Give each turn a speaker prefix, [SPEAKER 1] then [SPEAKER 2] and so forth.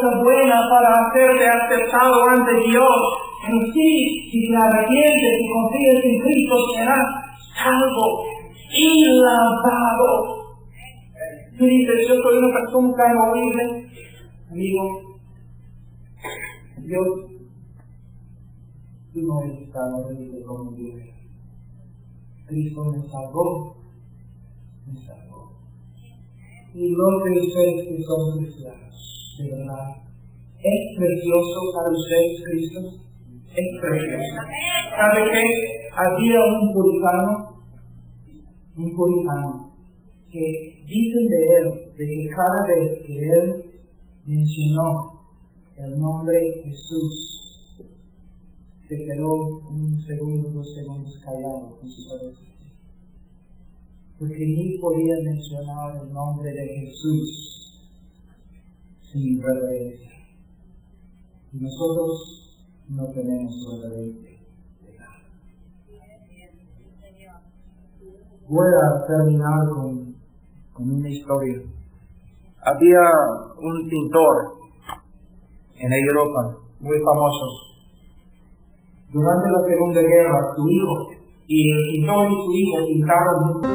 [SPEAKER 1] buena para hacerte aceptado ante Dios. En sí, si te arrepientes y confías en Cristo, serás salvo y lavado. Tú dices, yo soy una persona tan horrible. Amigo, Dios, tú no eres tan horrible como yo. Cristo me salvó. Y lo que ustedes que son cristianos, de verdad, es precioso para ustedes, Cristo. Es precioso. ¿Sabe qué? Había un puritano, que dicen de él, de que cada vez que él mencionó el nombre Jesús, se quedó un segundo, 2 segundos callado con su cabeza. Porque ni podía mencionar el nombre de Jesús sin reverencia. Y nosotros no tenemos reverencia de nada. Voy a terminar con una historia. Había un pintor en Europa muy famoso. Durante la Segunda Guerra, su hijo y el pintor y su hijo pintaron